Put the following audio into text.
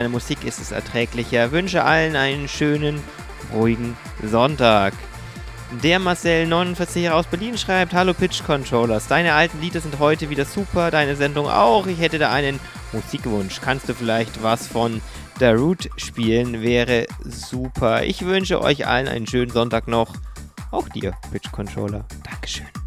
moderne Musik ist es erträglicher. Wünsche allen einen schönen, ruhigen Sonntag. Der Marcel49 aus Berlin schreibt: Hallo Pitch Controllers, deine alten Lieder sind heute wieder super, deine Sendung auch. Ich hätte da einen Musikwunsch. Kannst du vielleicht was von The Root spielen? Wäre super. Ich wünsche euch allen einen schönen Sonntag noch. Auch dir, Pitch Controller. Dankeschön.